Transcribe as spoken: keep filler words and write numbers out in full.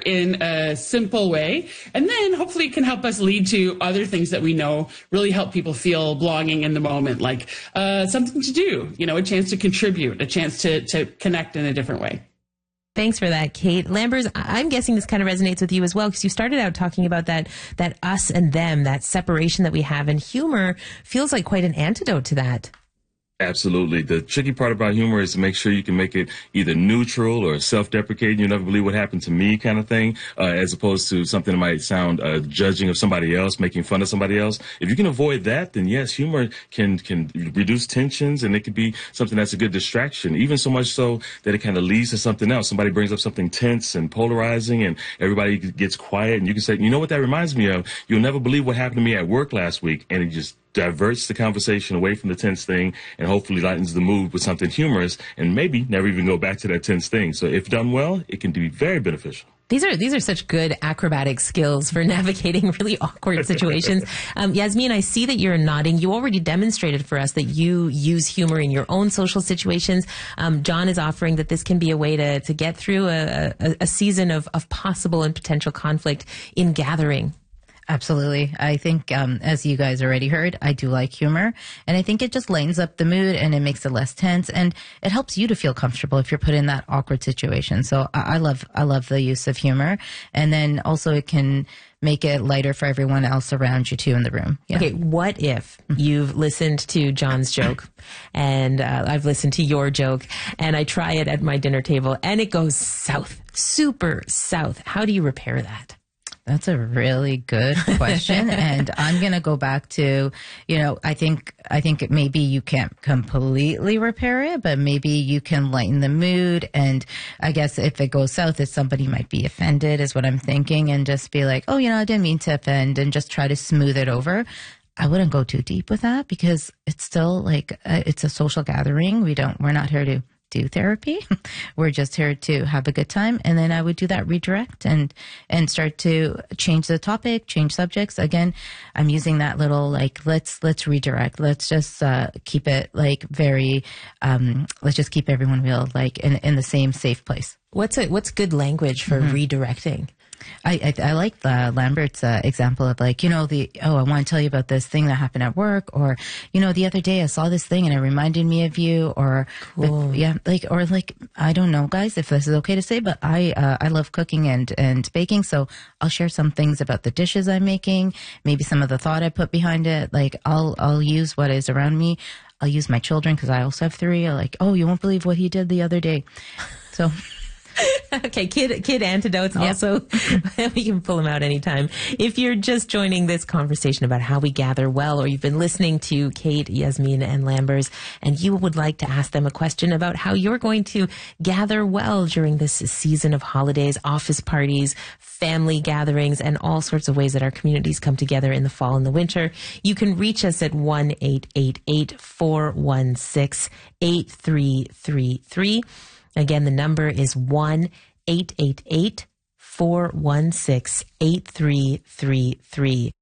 in a simple way. And then hopefully it can help us lead to other things that we know really help people feel belonging in the moment, like uh, something to do, you know, a chance to contribute, a chance to, to connect in a different way. Thanks for that, Kate. Lambers, I'm guessing this kind of resonates with you as well, because you started out talking about that, that us and them, that separation that we have, and humor feels like quite an antidote to that. Absolutely. The tricky part about humor is to make sure you can make it either neutral or self-deprecating. You'll never believe what happened to me kind of thing, uh, as opposed to something that might sound uh, judging of somebody else, making fun of somebody else. If you can avoid that, then yes, humor can can reduce tensions, and it could be something that's a good distraction, even so much so that it kind of leads to something else. Somebody brings up something tense and polarizing, and everybody gets quiet, and you can say, you know what that reminds me of? You'll never believe what happened to me at work last week, and it just diverts the conversation away from the tense thing and hopefully lightens the mood with something humorous, and maybe never even go back to that tense thing. So if done well, it can be very beneficial. These are these are such good acrobatic skills for navigating really awkward situations. Um, Yasmin, I see that you're nodding. You already demonstrated for us that you use humor in your own social situations. Um, John is offering that this can be a way to, to get through a, a, a season of, of possible and potential conflict in gathering. Absolutely. I think, um, as you guys already heard, I do like humor, and I think it just lightens up the mood and it makes it less tense, and it helps you to feel comfortable if you're put in that awkward situation. So I, I love, I love the use of humor, and then also it can make it lighter for everyone else around you too in the room. Yeah. Okay. What if you've listened to John's joke and uh, I've listened to your joke, and I try it at my dinner table and it goes south, super south? How do you repair that? That's a really good question. And I'm going to go back to, you know, I think, I think maybe you can't completely repair it, but maybe you can lighten the mood. And I guess if it goes south, if somebody might be offended is what I'm thinking, and just be like, oh, you know, I didn't mean to offend, and just try to smooth it over. I wouldn't go too deep with that, because it's still like, uh, it's a social gathering. We don't, we're not here to do therapy. We're just here to have a good time. And then I would do that redirect and, and start to change the topic, change subjects. Again, I'm using that little, like, let's, let's redirect. Let's just, uh, keep it like very, um, let's just keep everyone real, like in, in the same safe place. What's a, what's good language for mm-hmm. redirecting? I, I, I like the Lambert's uh, example of, like, you know, the, oh, I want to tell you about this thing that happened at work, or, you know, the other day I saw this thing and it reminded me of you, or, cool. yeah, like, or like, I don't know, guys, if this is okay to say, but I, uh, I love cooking and, and baking. So I'll share some things about the dishes I'm making, maybe some of the thought I put behind it. Like, I'll, I'll use what is around me. I'll use my children, because I also have three. I'm like, oh, you won't believe what he did the other day. So... Okay, kid kid antidotes yep. also. We can pull them out anytime. If you're just joining this conversation about how we gather well, or you've been listening to Kate, Yasmin, and Lambers, and you would like to ask them a question about how you're going to gather well during this season of holidays, office parties, family gatherings, and all sorts of ways that our communities come together in the fall and the winter, you can reach us at one eight eight eight, four one six, eight three three three. Again, the number is one eight eight eight, four one six, eight three three three.